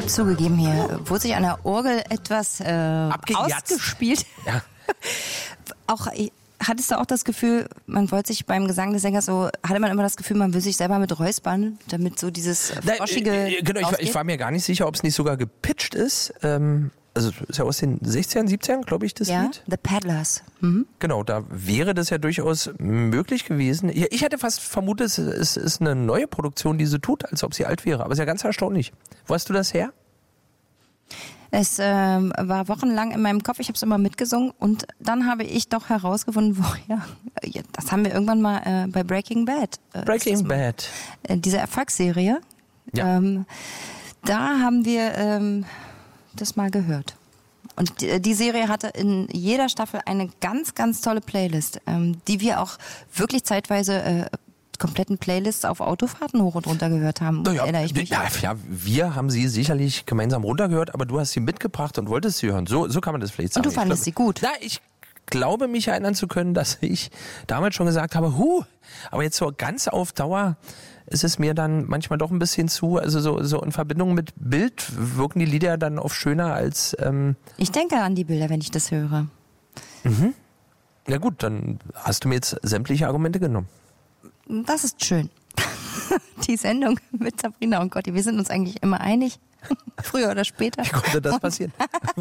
Zugegeben, hier wurde sich an der Orgel etwas ausgespielt. Ja. Auch hattest du auch das Gefühl, man wollte sich beim Gesang des Sängers hatte man immer das Gefühl, man will sich selber mit räuspern, damit so dieses froschige Genau, ich war mir gar nicht sicher, ob es nicht sogar gepitcht ist. Also ist ja aus den 16ern, 17ern, glaube ich, das Lied. The Peddlers. Mhm. Genau, da wäre das ja durchaus möglich gewesen. Ich hätte fast vermutet, es ist eine neue Produktion, die sie tut, als ob sie alt wäre. Aber es ist ja ganz erstaunlich. Wo hast du das her? Es war wochenlang in meinem Kopf, ich habe es immer mitgesungen und dann habe ich doch herausgefunden, woher. Das haben wir irgendwann mal bei Breaking Bad. Breaking Bad. Diese Erfolgsserie. Ja. Da haben wir das mal gehört. Und die Serie hatte in jeder Staffel eine ganz, ganz tolle Playlist, die wir auch wirklich zeitweise kompletten Playlists auf Autofahrten hoch und runter gehört haben. Ja, erinnere ich mich. Ja, wir haben sie sicherlich gemeinsam runtergehört, aber du hast sie mitgebracht und wolltest sie hören. So kann man das vielleicht sagen. Und du fandest sie gut. Na, ich glaube, mich erinnern zu können, dass ich damals schon gesagt habe, aber jetzt so ganz auf Dauer ist es mir dann manchmal doch ein bisschen also so in Verbindung mit Bild wirken die Lieder dann oft schöner als... Ich denke an die Bilder, wenn ich das höre. Mhm. Na gut, dann hast du mir jetzt sämtliche Argumente genommen. Das ist schön. Die Sendung mit Sabrina und Gotti, wir sind uns eigentlich immer einig. Früher oder später. Wie konnte das passieren?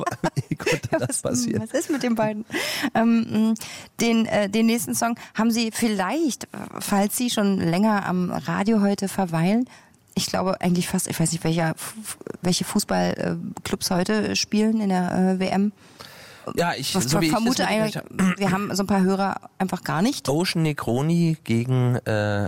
Was ist mit den beiden? Den nächsten Song haben Sie vielleicht, falls Sie schon länger am Radio heute verweilen, ich glaube eigentlich fast, ich weiß nicht, welche Fußballclubs heute spielen in der WM. Ja, vermute eigentlich, wir haben so ein paar Hörer einfach gar nicht. Ocean Negroni gegen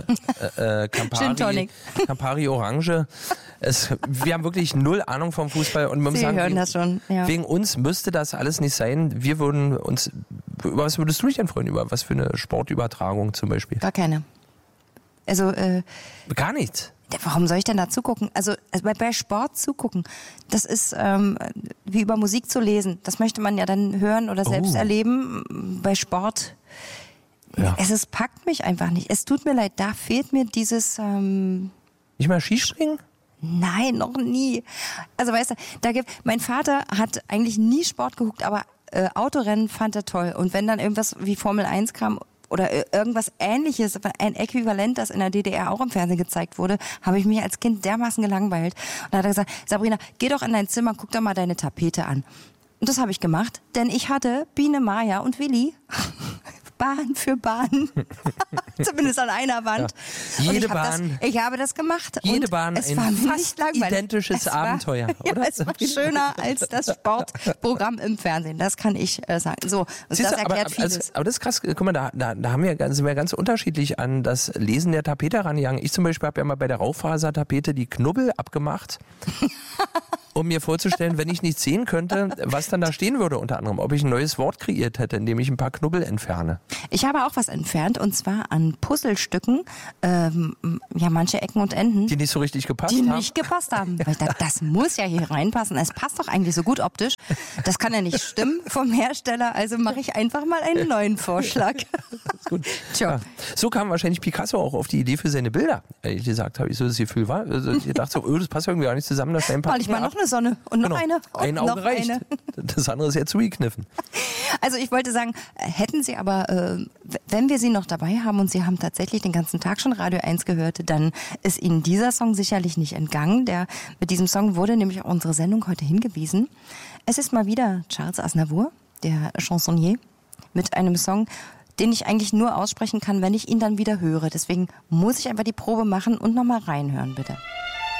Campari Orange. Wir haben wirklich null Ahnung vom Fußball und man muss sagen, hören das schon. Ja. Wegen uns müsste das alles nicht sein. Wir würden uns, über was würdest du dich denn freuen? Über was für eine Sportübertragung zum Beispiel? Gar keine. Also gar nichts. Warum soll ich denn da zugucken? Also bei Sport zugucken, das ist wie über Musik zu lesen. Das möchte man ja dann hören oder selbst erleben. Bei Sport, es packt mich einfach nicht. Es tut mir leid, da fehlt mir dieses... Nicht mal Skispringen? Nein, noch nie. Also weißt du, mein Vater hat eigentlich nie Sport geguckt, aber Autorennen fand er toll. Und wenn dann irgendwas wie Formel 1 kam... oder irgendwas Ähnliches, ein Äquivalent, das in der DDR auch im Fernsehen gezeigt wurde, habe ich mich als Kind dermaßen gelangweilt. Und da hat er gesagt, Sabrina, geh doch in dein Zimmer, guck doch mal deine Tapete an. Und das habe ich gemacht, denn ich hatte Biene Maya und Willi Bahn für Bahn. Zumindest an einer Wand. Ja. Jede Bahn. Ich habe das gemacht. Jede und Bahn es ein war fast identisches Abenteuer, oder? Ja, es war schöner als das Sportprogramm im Fernsehen. Das kann ich sagen. So, und siehst das erklärt vieles. Aber das ist krass. Guck mal, da haben sind wir ganz unterschiedlich an das Lesen der Tapete herangegangen. Ich zum Beispiel habe ja mal bei der Raufasertapete die Knubbel abgemacht. Um mir vorzustellen, wenn ich nichts sehen könnte, was dann da stehen würde unter anderem. Ob ich ein neues Wort kreiert hätte, indem ich ein paar Knubbel entferne. Ich habe auch was entfernt und zwar an Puzzlestücken, manche Ecken und Enden. Die nicht so richtig gepasst haben. Die nicht gepasst haben. Weil das muss ja hier reinpassen. Es passt doch eigentlich so gut optisch. Das kann ja nicht stimmen vom Hersteller, also mache ich einfach mal einen neuen Vorschlag. Das ist gut. Ja. So kam wahrscheinlich Picasso auch auf die Idee für seine Bilder. Ehrlich gesagt habe ich so das Gefühl, war. Also ich dachte so, das passt irgendwie auch nicht zusammen. Das Mal ich mal noch eine Sonne und noch eine. Ein Auge noch reicht. Eine. Das andere ist ja zugekniffen. Also ich wollte sagen, hätten Sie aber, wenn wir Sie noch dabei haben und Sie haben tatsächlich den ganzen Tag schon Radio 1 gehört, dann ist Ihnen dieser Song sicherlich nicht entgangen. Mit diesem Song wurde nämlich auch unsere Sendung heute hingewiesen. Es ist mal wieder Charles Aznavour, der Chansonnier, mit einem Song, den ich eigentlich nur aussprechen kann, wenn ich ihn dann wieder höre. Deswegen muss ich einfach die Probe machen und nochmal reinhören, bitte.